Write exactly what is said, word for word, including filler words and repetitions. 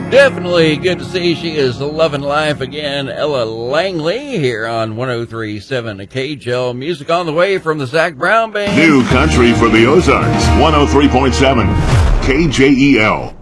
Definitely good to see she is loving life again. Ella Langley here on one oh three point seven K J L. Music on the way from the Zach Brown Band. New country for the Ozarks, one oh three point seven K J E L.